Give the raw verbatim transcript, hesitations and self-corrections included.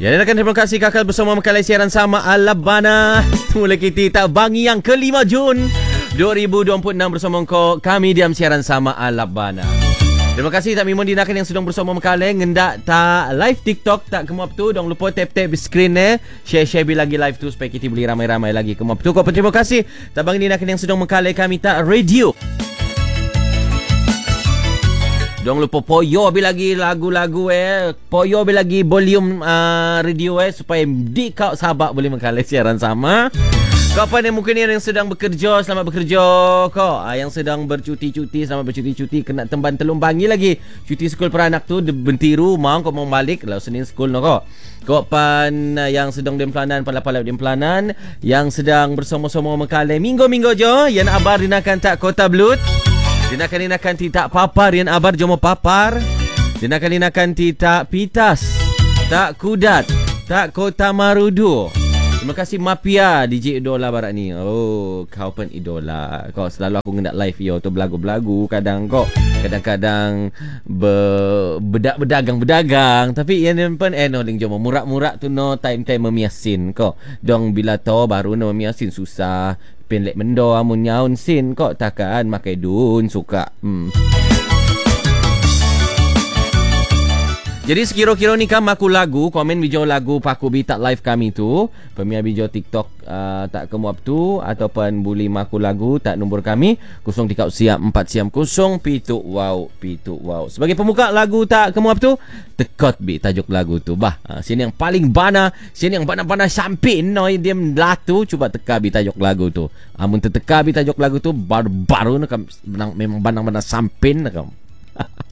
Ya, dan akan terima kasih kakal bersama Makalai siaran sama Alabana. Mula kita bangi yang kelima Jun dua ribu dua puluh enam bersama kau kami diam siaran sama Alabana. Terima kasih tak Mimon Dinakan yang sedang bersama Makalai ngendak tak live TikTok tak kemap tu. Jangan lupa tap-tap screen eh. Share-share bila lagi live tu supaya kita boleh ramai-ramai lagi kemap tu. Kau pun terima kasih tak Bang Dinakan yang sedang Makalai kami tak radio. Jangan lupa poyo bila lagi lagu-lagu eh. Poyo bila lagi volume uh, radio eh supaya di kau sahabat boleh Makalai siaran sama. Kau apa yang mungkin yang sedang bekerja, selamat bekerja kau. Ah, yang sedang bercuti-cuti, selamat bercuti-cuti. Kena temban telung bangi lagi. Cuti sekolah peranak tu bentiru mau kau mau balik lah Senin sekolah no kau. Kau pan uh, yang sedang di pelanan, palap-palap di pelanan, yang sedang bersama-sama Makalai minggu-minggu jo, yang abar dinakan tak kota Blut. Dinakan-dinakan tidak papar yang abar jomo papar. Dinakan-dinakan tidak pitas, tak kudat, tak kota Marudu. Terima kasih Mapia D J Idola barat ni. Oh, kau pun idola. Kau selalu aku ngendak live yo tu belagu-belagu kadang kau. Kadang-kadang be, bedak berdagang-berdagang. Tapi yang pun eh no ling jomo murak-murak tu no time-time memiasin kau. Dong bila to baru no memiasin susah. Penlek mendo amun nyaun sin kok takaan makai dun suka. Hmm. Jadi sekira-kira ni kam aku lagu, komen video lagu paku bi tak live kami tu, pemia video TikTok uh, tak kemuap tu ataupun buli maku lagu tak nombor kami kosong tiga siam empat siam kosong pitu wow pitu wow. Sebagai pemuka lagu tak kemuap tu, tekot bi tajuk lagu tu. Bah, uh, sini yang paling bana, sini yang bana-bana sampin no dia melatu cuba teka bi tajuk lagu tu. Amun uh, terteka bi tajuk lagu tu baru-baru nak memang bana-bana sampin nak.